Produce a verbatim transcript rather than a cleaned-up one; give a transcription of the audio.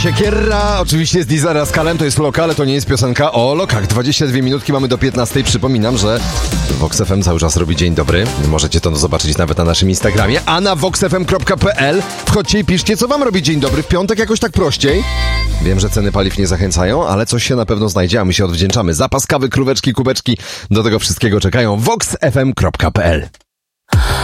Siekierra, oczywiście z Dizara z Kalem, to jest lokal, to nie jest piosenka o lokach. dwadzieścia dwie minutki mamy do piętnastej. Przypominam, że Vox F M cały czas robi dzień dobry. Możecie to zobaczyć nawet na naszym Instagramie, a na vox f m kropka p l wchodźcie i piszcie, co wam robi dzień dobry. W piątek jakoś tak prościej. Wiem, że ceny paliw nie zachęcają, ale coś się na pewno znajdzie, a my się odwdzięczamy. Zapas kawy, króweczki, kubeczki, do tego wszystkiego czekają vox f m kropka p l.